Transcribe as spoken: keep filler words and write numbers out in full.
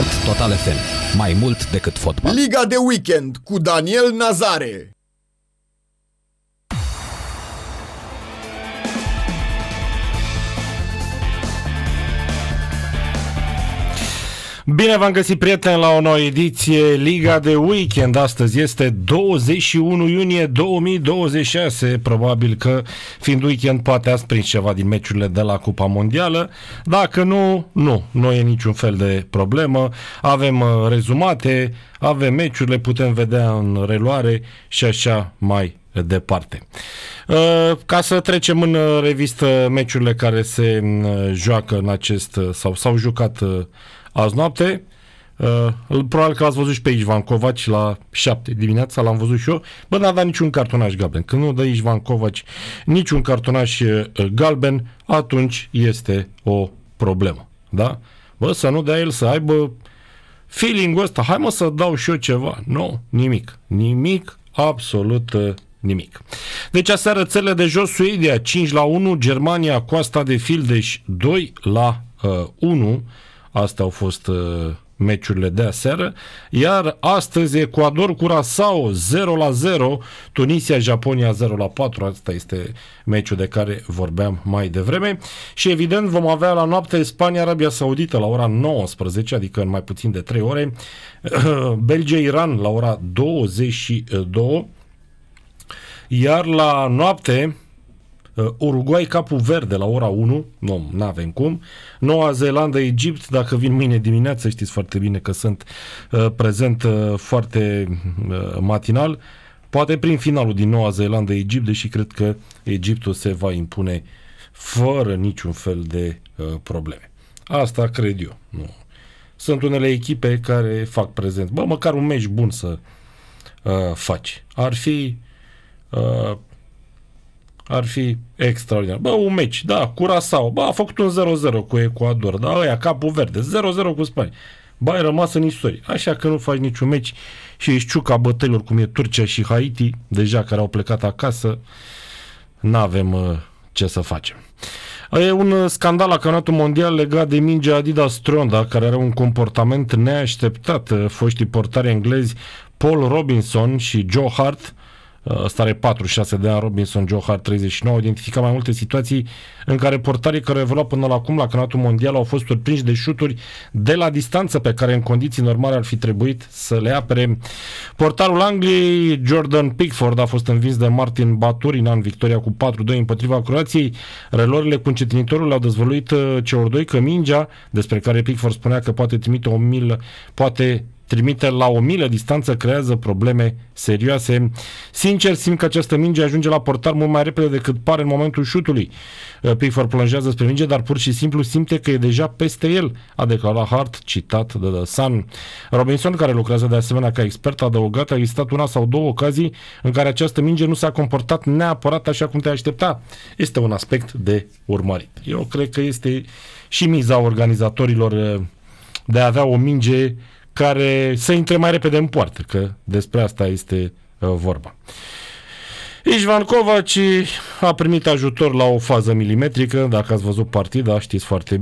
Sport Total F M. Mai mult decât fotbal. Liga de weekend cu Daniel Nazare. Bine v-am găsit, prieteni, la o nouă ediție Liga de Weekend. Astăzi este douăzeci și unu iunie două mii douăzeci și șase. Probabil că, fiind weekend, poate ați prins ceva din meciurile de la Cupa Mondială. Dacă nu, nu, nu e niciun fel de problemă. Avem rezumate, avem meciurile, putem vedea în reluare și așa mai departe. Ca să trecem în revistă meciurile care se joacă în acest, sau s-au jucat azi noapte, uh, probabil că l-ați văzut și pe Ișvan Covaci la șapte dimineața, l-am văzut și eu. Bă, n-a dat niciun cartonaș galben. Când nu dă Ișvan Covaci niciun cartonaș uh, galben, atunci este o problemă. Da? Bă, să nu dea el să aibă feeling-ul ăsta. Hai mă să dau și eu ceva. Nu, nimic. Nimic, absolut uh, nimic. Deci aseară țările de jos, Suedia cinci la unu, Germania, Coasta de Fildeș doi la unu. Astea au fost uh, meciurile de aseară. Iar astăzi Ecuador Curaçao zero la zero, Tunisia Japonia zero la patru. Asta este meciul de care vorbeam mai devreme. Și evident vom avea la noapte Spania Arabia Saudită la ora nouăsprezece, adică în mai puțin de trei ore. Belgia Iran la ora douăzeci și două. Iar la noapte Uruguay Capul Verde la ora unu, nu, n-avem cum. Noua Zeelandă Egipt, dacă vin mâine dimineață, știți foarte bine că sunt uh, prezent uh, foarte uh, matinal, poate prin finalul din Noua Zeelandă Egipt, deși cred că Egiptul se va impune fără niciun fel de uh, probleme. Asta cred eu. Nu. Sunt unele echipe care fac prezent. Bă, măcar un meci bun să uh, faci. Ar fi uh, Ar fi extraordinar. Bă, un meci, da, Curaçao, bă, a făcut un zero zero cu Ecuador, da, ăia, Capul Verde, zero zero cu Spania. Bă, ai rămas în istorie. Așa că nu faci niciun meci și ești ciuca bătăilor, cum e Turcia și Haiti, deja care au plecat acasă, n-avem uh, ce să facem. E un scandal la campionatul mondial legat de mingea Adidas Stronda, care are un comportament neașteptat. Foștii portari englezi Paul Robinson și Joe Hart, ăsta are patruzeci și șase de ani, Robinson, Joe Hart treizeci și nouă, au identificat mai multe situații în care portarii care au evoluat până la acum la campionatul mondial au fost surprinși de șuturi de la distanță pe care în condiții normale ar fi trebuit să le apere. Portarul Angliei, Jordan Pickford, a fost învins de Martin Baturin în victoria cu patru doi împotriva Croației. Relorile cu încetinitorul le-au dezvăluit celor doi că mingea, despre care Pickford spunea că poate trimite o milă, poate trimite la o milă distanță, creează probleme serioase. Sincer, simt că această minge ajunge la portar mult mai repede decât pare în momentul șutului. Pickford plonjează spre minge, dar pur și simplu simte că e deja peste el, a declarat Hart, citat de The Sun. Robinson, care lucrează de asemenea ca expert, a adăugat, a existat una sau două ocazii în care această minge nu s-a comportat neapărat așa cum te aștepta. Este un aspect de urmărit. Eu cred că este și miza organizatorilor de a avea o minge care să intre mai repede în poartă, că despre asta este uh, vorba. Ișvan Covaci a primit ajutor la o fază milimetrică, dacă ați văzut partida, știți foarte